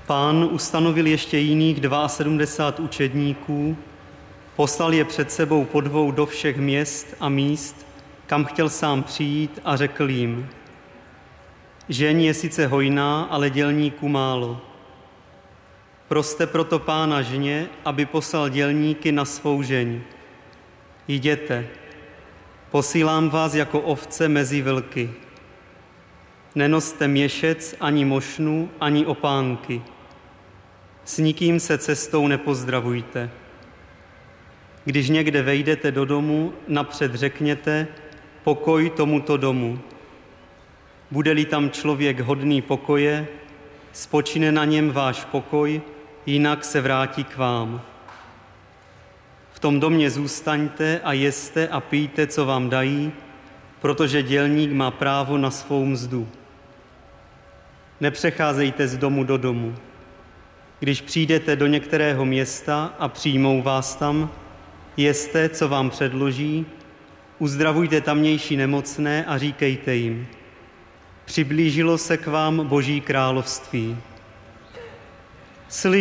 Pán ustanovil ještě jiných 72 učedníků, poslal je před sebou po dvou do všech měst a míst, kam chtěl sám přijít, a řekl jim: Žeň je sice hojná, ale dělníků málo. Proste proto Pána žně, aby poslal dělníky na svou žeň. Jděte, posílám vás jako ovce mezi vlky. Nenoste měšec, ani mošnu, ani opánky. S nikým se cestou nepozdravujte. Když někde vejdete do domu, napřed řekněte: pokoj tomuto domu. Bude-li tam člověk hodný pokoje, spočine na něm váš pokoj, jinak se vrátí k vám. V tom domě zůstaňte a jeste a pijte, co vám dají, protože dělník má právo na svou mzdu. Nepřecházejte z domu do domu. Když přijdete do některého města a přijmou vás tam, jeste, co vám předloží, uzdravujte tamnější nemocné a říkejte jim: přiblížilo se k vám Boží království.